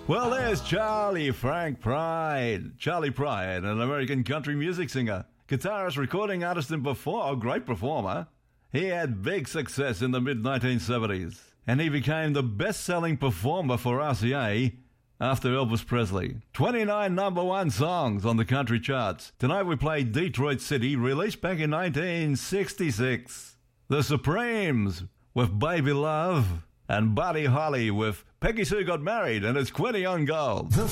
Well, there's Charlie Pride, an American country music singer, guitarist, recording artist, and great performer. He had big success in the mid-1970s, and he became the best-selling performer for RCA after Elvis Presley. 29 number one songs on the country charts. Tonight we play Detroit City, released back in 1966. The Supremes with Baby Love, and Buddy Holly with Peggy Sue Got Married, and it's Quinny on Gold.